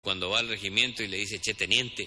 cuando va al regimiento y le dice che teniente,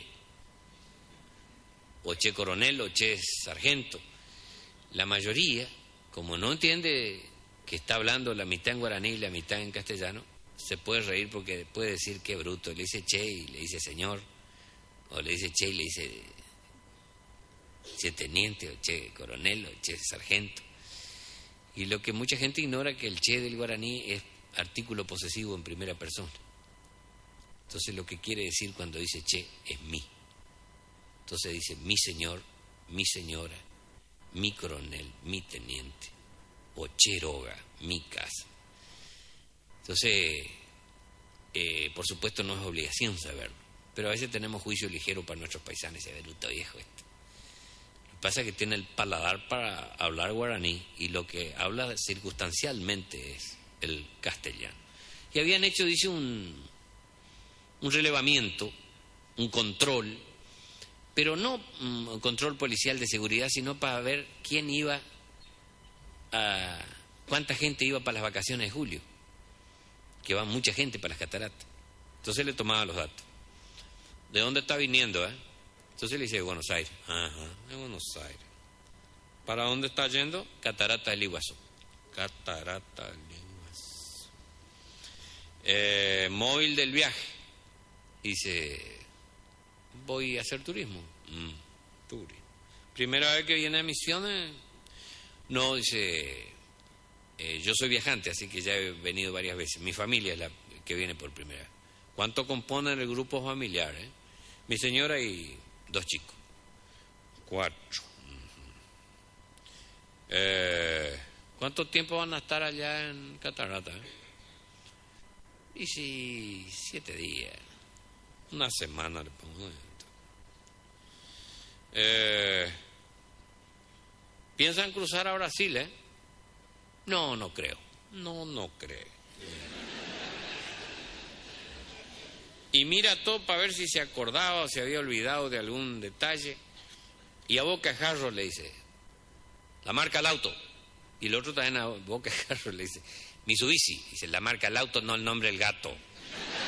o che coronel, o che sargento, la mayoría, como no entiende que está hablando la mitad en guaraní y la mitad en castellano, se puede reír porque puede decir qué bruto, le dice che y le dice señor, o le dice che y le dice che teniente, o che coronel, o che sargento. Y lo que mucha gente ignora es que el che del guaraní es artículo posesivo en primera persona. Entonces lo que quiere decir cuando dice che es mi. Entonces dice mi señor, mi señora, mi coronel, mi teniente, o cheroga, mi casa. Entonces, por supuesto no es obligación saberlo, pero a veces tenemos juicio ligero para nuestros paisanos, ese bruto viejo este. Lo que pasa es que tiene el paladar para hablar guaraní y lo que habla circunstancialmente es el castellano. Y habían hecho, dice, un relevamiento, un control, pero no un control policial de seguridad, sino para ver quién iba cuánta gente iba para las vacaciones de julio, que va mucha gente para las cataratas. Entonces le tomaba los datos. ¿De dónde está viniendo? Entonces le dice de Buenos Aires. Ajá, de Buenos Aires. ¿Para dónde está yendo? Catarata del Iguazú. Catarata del Iguazú. Móvil del viaje. Dice, voy a hacer turismo. Turismo. Primera vez que viene a Misiones. No, dice, yo soy viajante, así que ya he venido varias veces. Mi familia es la que viene por primera vez. ¿Cuánto componen el grupo familiar? Mi señora y 2 chicos. 4. ¿Cuánto tiempo van a estar allá en Catarata? Y si 7 días. Una semana le pongo. ¿Piensan cruzar a Brasil, No, no creo. No creo. Y mira todo para ver si se acordaba o se había olvidado de algún detalle. Y a boca de jarro le dice, la marca del auto. Y el otro también a boca de jarro le dice, Mitsubishi. Dice, la marca del auto, no el nombre del gato.